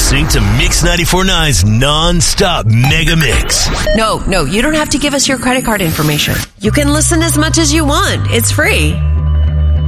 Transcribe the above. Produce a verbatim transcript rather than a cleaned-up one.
listening to Mix ninety-four point nine's non-stop mega mix. No, no, you don't have to give us your credit card information. You can listen as much as you want. It's free.